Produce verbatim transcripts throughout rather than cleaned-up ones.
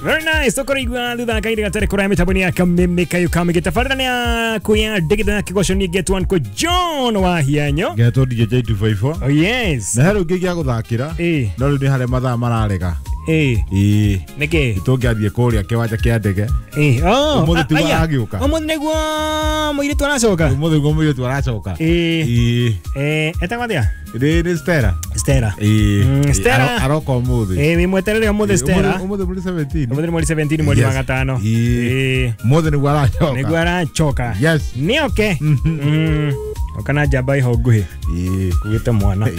Very nice. Sokora igwa thutha kaire gatare kura mitaboni ya kameme kayo kamige tafarana ya kuya digida kigosho ni get one ko John wa hianyo. Geto D J two five four. Oh yes. Na hero gigi ya guthakira. Eh. No ri hare mathaa mararega. Eh. Eh. Neke. Itongiathie kuria kiwanja kia ndege. Eh. Oh. Umuthi tu aragiuka. Umuthi neguo muire tu aracoka. Umuthi go muire tu aracoka. Eh. Eh. Eh, eta matia. Ri ni Stella. Stella. Eh. Stella. Aroko umuthi. Eh, mi mweterere umuthi Stella. Umuthi muri seventeen. Umuthi muri seventeen mwezi wa gatano. Eh. Umuthi ni aracoka. Ni aracoka. Yes. Ni okay. Mm. Okana jaba iho guhi. Eh. Kugita mwana.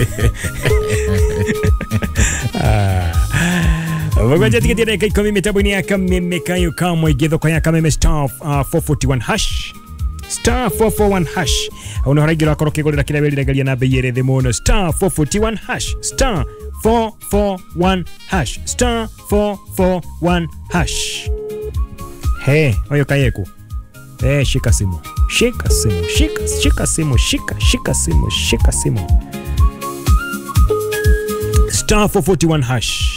Ah. Wagoja tiketire kai komi mitabuni ya kameme kayo kamwe githoko ya kameme star uh, four forty-one hash star four forty-one hash ono haragira akoro kigorera kira beli regalia na beyere the mono star four forty-one hash star four forty-one hash star four forty-one hash. Hey, oyo kayeku. Eh, shika simu. Shika simu. Shika shika simu. Shika shika simu. Shika simu. Star four forty-one hash.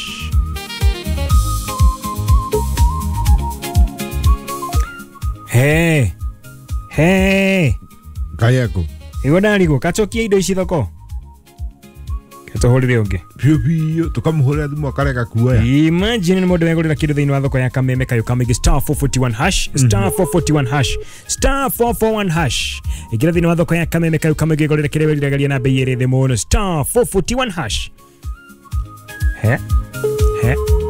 Hey. Hey. Kayeku. Igo ndarigo kachokia indo ici thoko. Katohorire unge. Pio pio tukamuhorera thimu akareka kuoya. Imagine ni mundu wegurira kindu thiini wa thoko ya kameme kayo kamege star four forty-one hash star four forty-one hash star four forty-one hash. Igira thiini wa thoko ya kameme kayo kamege igurira kire beli regalia na bei ere the mono star four forty-one hash. He. He.